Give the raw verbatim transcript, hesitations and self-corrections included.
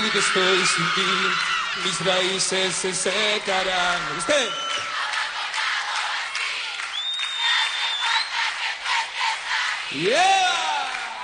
que estoy sin ti, mis raíces se secarán. ¿Usted? Yeah.